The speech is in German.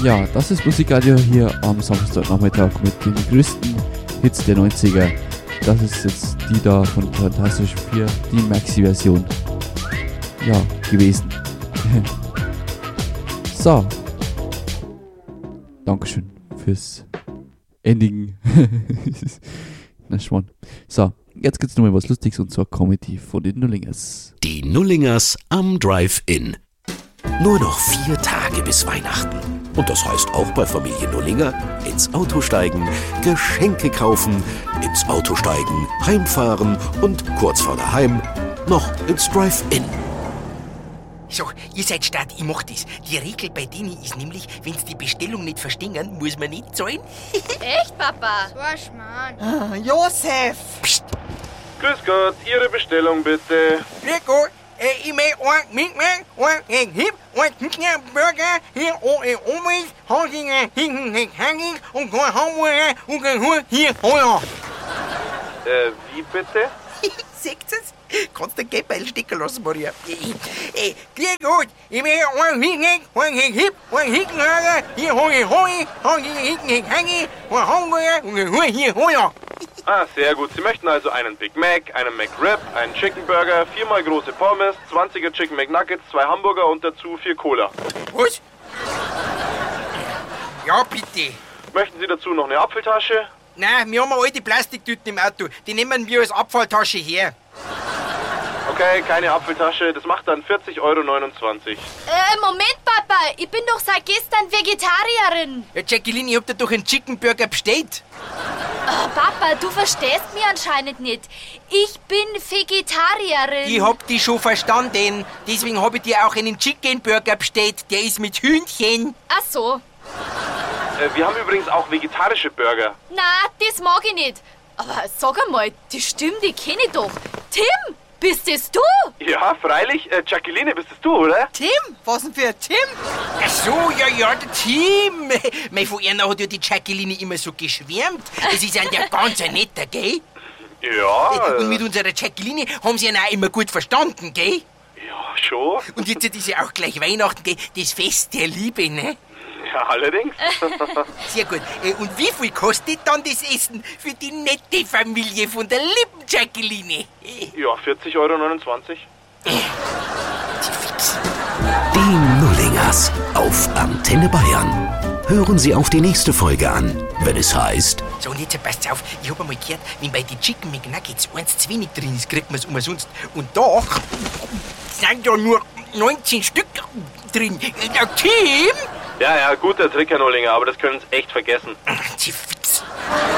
Ja, das ist Musikradio hier am Samstagnachmittag mit den größten Hits der 90er. Das ist jetzt die da von Fantastisch 4, die Maxi-Version. Ja, gewesen. So. Dankeschön fürs Ending. Na Schwan. So, jetzt gibt's nochmal was Lustiges und zwar Comedy von den Nullingers. Die Nullingers am Drive-In. Nur noch 4 Tage bis Weihnachten. Und das heißt auch bei Familie Nullinger ins Auto steigen, Geschenke kaufen, ins Auto steigen, heimfahren und kurz vor daheim noch ins Drive-In. So, ihr seid Start, ich mach das. Die Regel bei denen ist nämlich, wenn's die Bestellung nicht verstehen, muss man nicht zahlen. Echt, Papa? So ein Schmarrn. Josef! Psst! Grüß Gott, Ihre Bestellung bitte. Grüß Gott, ich möchte einen mitnehmen, einen Hip, einen Burger, hier ohne Umwelt, Hausinger, hinten, Hanging und kein Hamburger und kein Hut, hier, Heuer. Wie bitte? Seht ihr's? Kannst du Geldbeil stecken lassen, Maria. Grüß Gott, ich möchte einen mitnehmen, einen Hip, einen Hickenhager, hier Hoi, Hausinger, hinten, Hanging, ein Hamburger und kein Hut, hier, Heuer. Ah, sehr gut. Sie möchten also einen Big Mac, einen McRib, einen Chicken Burger, 4-mal große Pommes, 20er Chicken McNuggets, 2 Hamburger und dazu 4 Cola. Was? Ja, bitte. Möchten Sie dazu noch eine Apfeltasche? Nein, wir haben alte Plastiktüten im Auto. Die nehmen wir als Abfalltasche her. Okay, keine Apfeltasche. Das macht dann 40,29 €. Moment, Papa. Ich bin doch seit gestern Vegetarierin. Ja, Jacqueline, ich hab dir doch einen Chicken Burger bestellt. Papa, du verstehst mich anscheinend nicht. Ich bin Vegetarierin. Ich hab dich schon verstanden. Deswegen hab ich dir auch einen Chicken Burger bestellt. Der ist mit Hühnchen. Ach so. Wir haben übrigens auch vegetarische Burger. Na, das mag ich nicht. Aber sag einmal, die Stimme, die kenn ich doch. Tim, bist es du? Ja, freilich. Jacqueline, bist es du, oder? Tim? Was denn für ein Tim? Ach so, ja, der Tim. Von einer hat ja die Jacqueline immer so geschwärmt. Das ist ja ganz ein netter, gell? Ja. Und mit unserer Jacqueline haben sie ihn auch immer gut verstanden, gell? Ja, schon. Und jetzt ist ja auch gleich Weihnachten, gell? Das Fest der Liebe, ne? Ja, allerdings. Sehr gut. Und wie viel kostet dann das Essen für die nette Familie von der lieben Jacqueline? Ja, 40,29 €. Die Nullingers auf Antenne Bayern. Hören Sie auch die nächste Folge an, wenn es heißt... So, und jetzt passt auf. Ich hab einmal gehört, wenn bei den Chicken McNuggets 1 zu wenig drin ist, kriegt man's umsonst. Und da sind ja nur 19 Stück drin. Tim? Ja, guter Trick, Herr Nullinger, aber das können Sie echt vergessen. Sie fix.